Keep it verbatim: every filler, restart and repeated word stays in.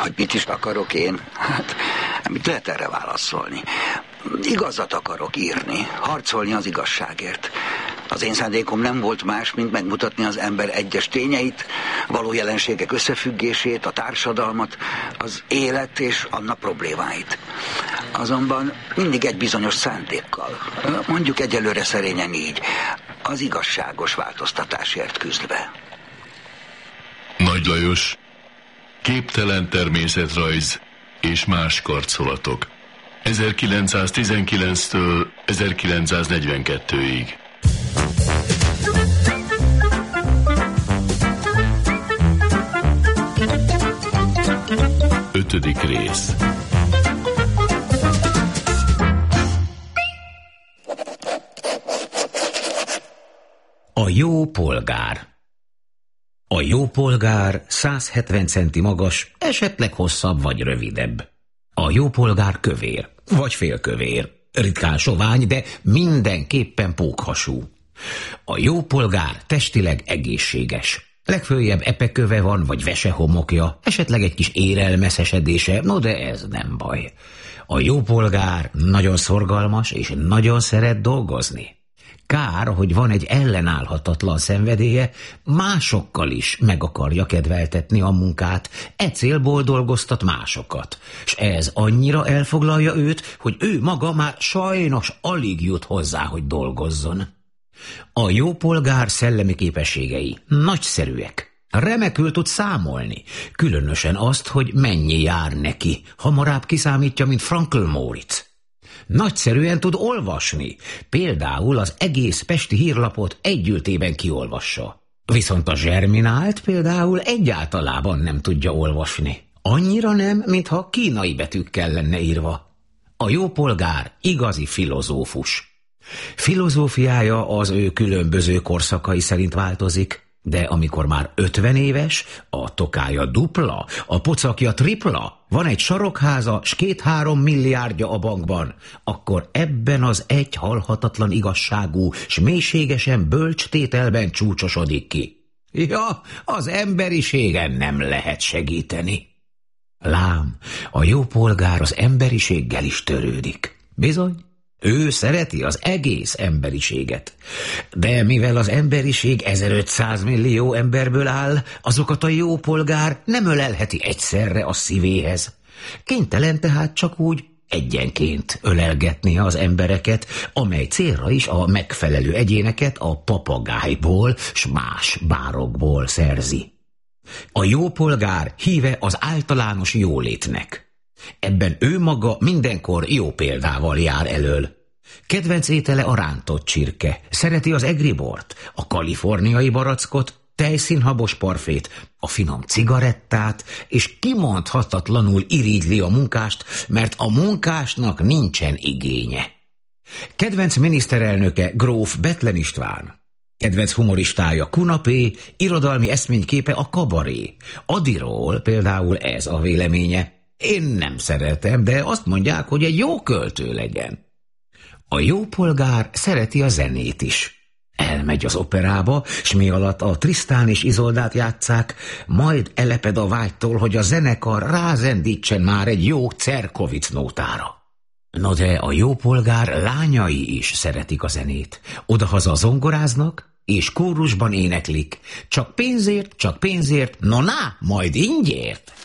Hogy mit is akarok én? Hát, mit lehet erre válaszolni? Igazat akarok írni, harcolni az igazságért. Az én szándékom nem volt más, mint megmutatni az ember egyes tényeit, való jelenségek összefüggését, a társadalmat, az élet és annak problémáit. Azonban mindig egy bizonyos szándékkal, mondjuk egyelőre szerényen így, az igazságos változtatásért küzdve. Nagy Lajos, képtelen természetrajz és más karcolatok. ezerkilencszáztizenkilenctől ezerkilencszáznegyvenkettőig. Ötödik rész. A jó polgár. A jó polgár száz hetven centi magas, esetleg hosszabb vagy rövidebb. A jó polgár kövér, vagy félkövér, ritkán sovány, de mindenképpen pókhasú. A jó polgár testileg egészséges. Legföljebb epeköve van, vagy vesehomokja, esetleg egy kis érelmeszesedése, no de ez nem baj. A jó polgár nagyon szorgalmas és nagyon szeret dolgozni. Kár, hogy van egy ellenállhatatlan szenvedélye, másokkal is meg akarja kedveltetni a munkát, e célból dolgoztat másokat, s ez annyira elfoglalja őt, hogy ő maga már sajnos alig jut hozzá, hogy dolgozzon. A jó polgár szellemi képességei nagyszerűek. Remekül tud számolni, különösen azt, hogy mennyi jár neki, hamarabb kiszámítja, mint Frankl Móric. Nagyszerűen tud olvasni, például az egész pesti hírlapot együltében kiolvassa. Viszont a zserminált például egyáltalában nem tudja olvasni. Annyira nem, mintha kínai betűkkel lenne írva. A jó polgár igazi filozófus. Filozófiája az ő különböző korszakai szerint változik, de amikor már ötven éves, a tokája dupla, a pocakja tripla, van egy sarokháza, s két-három milliárdja a bankban, akkor ebben az egy halhatatlan igazságú, s mélységesen bölcs tételben csúcsosodik ki. Ja, az emberiségen nem lehet segíteni. Lám, a jó polgár az emberiséggel is törődik. Bizony. Ő szereti az egész emberiséget. De mivel az emberiség ezerötszáz millió emberből áll, azokat a jó polgár nem ölelheti egyszerre a szívéhez. Kénytelen tehát csak úgy egyenként ölelgetni az embereket, amely célra is a megfelelő egyéneket a papagájból s más bárokból szerzi. A jó polgár híve az általános jólétnek. Ebben ő maga mindenkor jó példával jár elől. Kedvenc étele a rántott csirke, szereti az egribort, a kaliforniai barackot, tejszínhabos parfét, a finom cigarettát, és kimondhatatlanul irigyli a munkást, mert a munkásnak nincsen igénye. Kedvenc miniszterelnöke gróf Bethlen István. Kedvenc humoristája Kunapé, irodalmi eszményképe a kabaré. Adiról például ez a véleménye. Én nem szeretem, de azt mondják, hogy egy jó költő legyen. A jó polgár szereti a zenét is. Elmegy az operába, s mi alatt a Trisztán és Izoldát játsszák, majd eleped a vágytól, hogy a zenekar rázendítsen már egy jó Cerkovic nótára. No de a jó polgár lányai is szeretik a zenét. Odahaza zongoráznak, és kórusban éneklik. Csak pénzért, csak pénzért, no ná, majd ingyért.